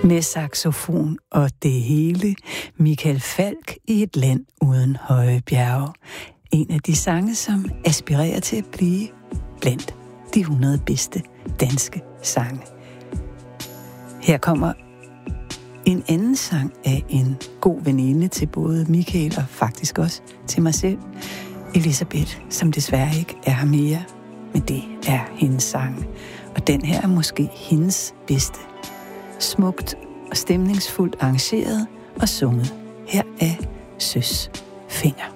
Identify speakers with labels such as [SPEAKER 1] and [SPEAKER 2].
[SPEAKER 1] Med saxofon og det hele. Michael Falch i Et land uden høje bjerge. En af de sange, som aspirerer til at blive blandt de 100 bedste danske sange. Her kommer en anden sang af en god veninde til både Michael og faktisk også til mig selv. Elisabeth, som desværre ikke er her mere, men det er hendes sang. Og den her er måske hendes bedste. Smukt og stemningsfuldt arrangeret og sunget. Her er Søs Finger.